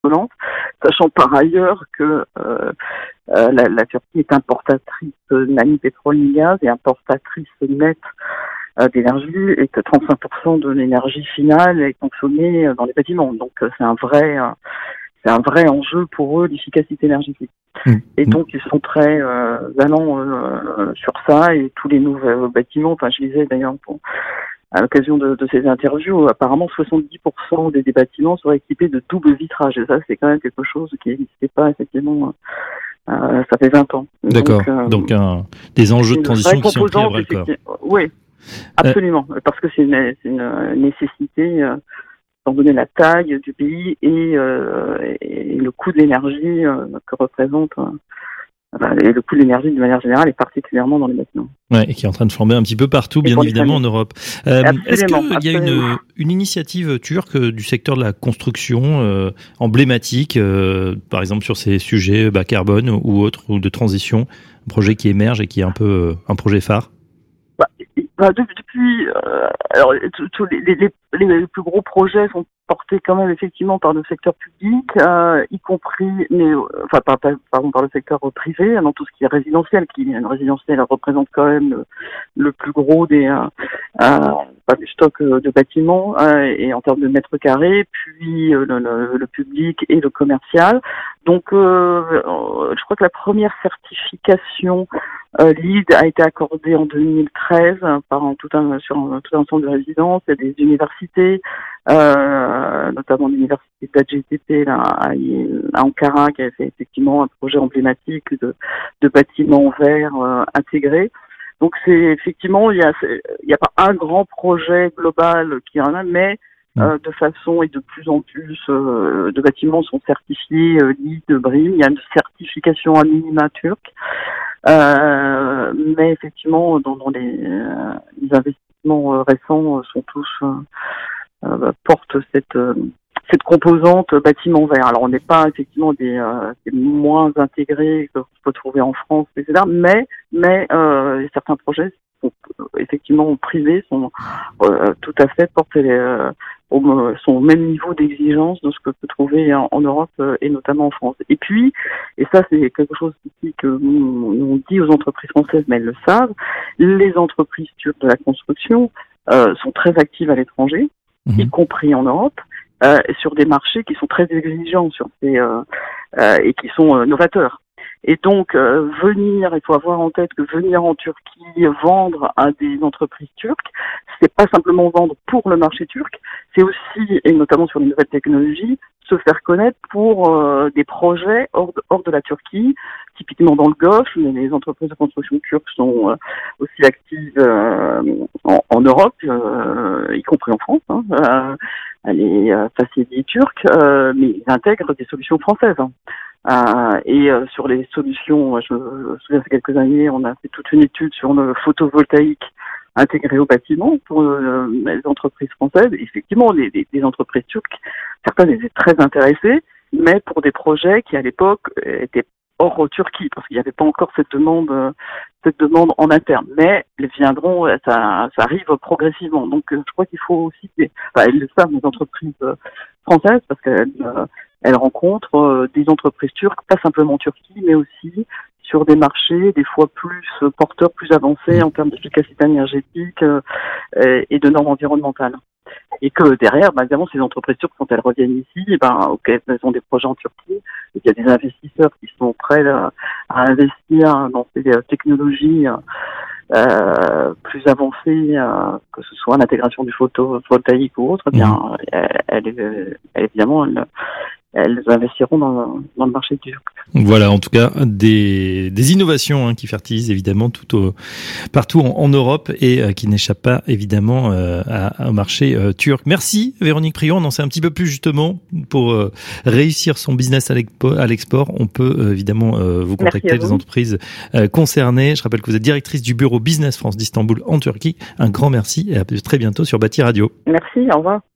violente, sachant par ailleurs que la Turquie est importatrice ni pétrole ni gaz et importatrice nette d'énergie, et que 35% de l'énergie finale est consommée dans les bâtiments. Donc c'est un vrai enjeu pour eux, l'efficacité énergétique. Et donc ils sont très allants sur ça, et tous les nouveaux bâtiments, enfin je lisais d'ailleurs à l'occasion de ces interviews, apparemment 70% des bâtiments seraient équipés de double vitrage, et ça c'est quand même quelque chose qui n'existait pas effectivement, ça fait 20 ans. D'accord, donc des enjeux de transition qui sont pris à bras le corps. Oui, absolument, parce que c'est une nécessité, étant donné la taille du pays et le coût de l'énergie que représente, et le coût de l'énergie de manière générale, et particulièrement dans les bâtiments. Ouais, et qui est en train de flamber un petit peu partout, bien évidemment, en Europe. Est-ce qu'il y a une initiative turque du secteur de la construction emblématique, par exemple sur ces sujets bas carbone ou autres, ou de transition, un projet qui émerge et qui est un peu un projet phare? Depuis, alors tous les plus gros projets sont portés quand même effectivement par le secteur public, y compris, mais par le secteur privé, dans tout ce qui est résidentiel, représente quand même le plus gros des stocks de bâtiments, et en termes de mètres carrés, puis le public et le commercial. Donc, je crois que la première certification LEED a été accordée en 2013 sur tout un ensemble de résidences. Il y a des universités, notamment l'université d'HGTP à Ankara, qui avait fait effectivement un projet emblématique de bâtiments verts intégrés. Donc c'est effectivement, il y a pas un grand projet global qui en a, mais de façon, et de plus en plus de bâtiments sont certifiés LEED, BREEAM. Il y a une certification à minima turque. Mais effectivement, dans les investissements récents sont tous portent cette composante bâtiment vert. Alors on n'est pas effectivement des moins intégrés que qu'on peut trouver en France, etc. Mais certains projets effectivement privés sont tout à fait portés sont au même niveau d'exigence de ce que peut trouver en Europe et notamment en France. Et puis, et ça c'est quelque chose ici que nous dit aux entreprises françaises, mais elles le savent, les entreprises turques de la construction sont très actives à l'étranger, y compris en Europe, sur des marchés qui sont très exigeants et qui sont novateurs. Et donc, il faut avoir en tête que venir en Turquie, vendre à des entreprises turques, c'est pas simplement vendre pour le marché turc, c'est aussi, et notamment sur les nouvelles technologies, se faire connaître pour des projets hors de la Turquie, typiquement dans le Golfe. Mais les entreprises de construction turques sont aussi actives en Europe, y compris en France. Les facilis turcs, mais ils intègrent des solutions françaises. Sur les solutions, je me souviens, il y a quelques années, on a fait toute une étude sur le photovoltaïque intégré au bâtiment pour les entreprises françaises. Et effectivement, les entreprises turques, certaines étaient très intéressées, mais pour des projets qui à l'époque étaient hors Turquie, parce qu'il n'y avait pas encore cette demande en interne. Mais elles viendront, ça arrive progressivement. Donc je crois qu'il faut aussi, elles le savent, les entreprises françaises, parce qu'elles rencontrent des entreprises turques, pas simplement en Turquie, mais aussi sur des marchés des fois plus porteurs, plus avancés en termes d'efficacité énergétique et de normes environnementales. Et que derrière, évidemment, ces entreprises turques, quand elles reviennent ici, elles ont des projets en Turquie, et qu'il y a des investisseurs qui sont prêts à investir dans ces technologies plus avancées, que ce soit l'intégration du photovoltaïque ou autre, évidemment, elles investiront dans le marché turc. Voilà, en tout cas, des innovations qui fertilisent évidemment partout en Europe et qui n'échappent pas évidemment au marché turc. Merci Véronique Prion, on en sait un petit peu plus justement pour réussir son business à l'export. On peut évidemment vous contacter, les entreprises concernées. Je rappelle que vous êtes directrice du bureau Business France d'Istanbul en Turquie. Un grand merci et à très bientôt sur Bâti Radio. Merci, au revoir.